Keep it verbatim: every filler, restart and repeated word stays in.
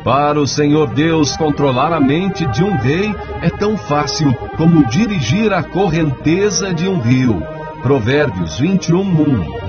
Para o Senhor Deus, controlar a mente de um rei é tão fácil como dirigir a correnteza de um rio. Provérbios vinte e um, um.